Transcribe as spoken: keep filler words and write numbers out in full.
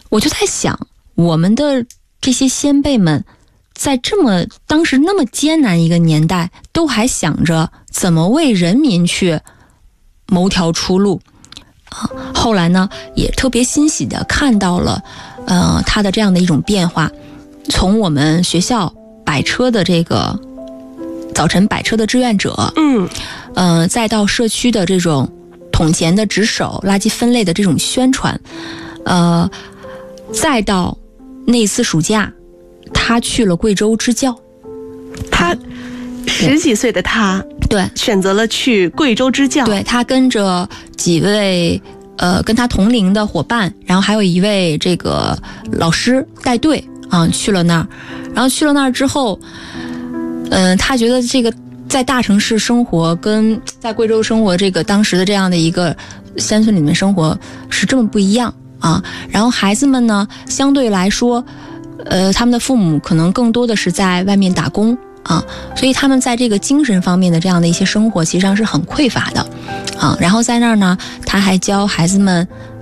我就在想，我们的这些先辈们在这么当时那么艰难一个年代，都还想着怎么为人民去谋条出路啊。后来呢，也特别欣喜的看到了呃他的这样的一种变化，从我们学校摆车的这个早晨摆车的志愿者， 嗯， 呃，再到社区的这种统前的值守、垃圾分类的这种宣传，呃，再到那一次暑假，他去了贵州支教。 他十几岁的他， 对， 选择了去贵州支教。 对，他跟着几位呃跟他同龄的伙伴，然后还有一位这个老师带队啊去了那儿，然后去了那儿之后，嗯、呃，他觉得这个在大城市生活跟在贵州生活，这个当时的这样的一个山村里面生活是这么不一样啊。然后孩子们呢，相对来说，呃，他们的父母可能更多的是在外面打工啊，所以他们在这个精神方面的这样的一些生活，其实上是很匮乏的啊。然后在那儿呢，他还教孩子们